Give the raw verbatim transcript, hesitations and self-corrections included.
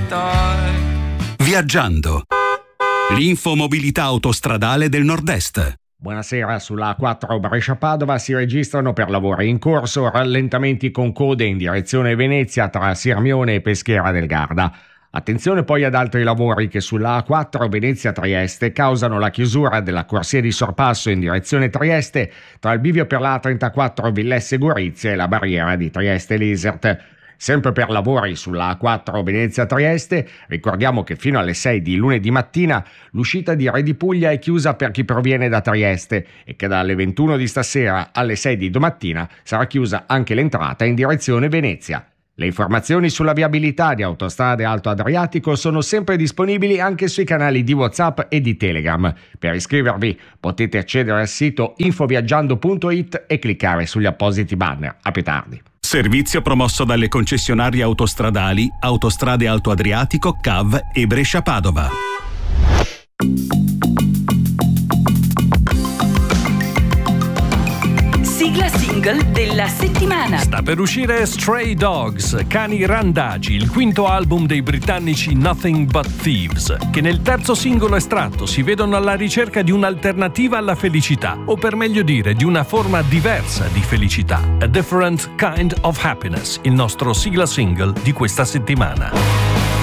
Viaggiando. L'infomobilità autostradale del Nord-Est. Buonasera, sulla A quattro Brescia-Padova si registrano per lavori in corso rallentamenti con code in direzione Venezia tra Sirmione e Peschiera del Garda. Attenzione poi ad altri lavori che sulla A quattro Venezia-Trieste causano la chiusura della corsia di sorpasso in direzione Trieste tra il bivio per la A trentaquattro Villesse-Gorizia e la barriera di Trieste-Lisert. Sempre per lavori sulla A quattro Venezia-Trieste, ricordiamo che fino alle sei di lunedì mattina l'uscita di Re di Puglia è chiusa per chi proviene da Trieste e che dalle ventuno di stasera alle sei di domattina sarà chiusa anche l'entrata in direzione Venezia. Le informazioni sulla viabilità di Autostrade Alto Adriatico sono sempre disponibili anche sui canali di WhatsApp e di Telegram. Per iscrivervi potete accedere al sito infoviaggiando punto it e cliccare sugli appositi banner. A più tardi. Servizio promosso dalle concessionarie autostradali Autostrade Alto Adriatico, C A V e Brescia-Padova. Sigla single della settimana. Sta per uscire Stray Dogs, Cani Randagi, il quinto album dei britannici Nothing But Thieves, che nel terzo singolo estratto si vedono alla ricerca di un'alternativa alla felicità, o per meglio dire di una forma diversa di felicità. A Different Kind of Happiness, il nostro sigla single di questa settimana.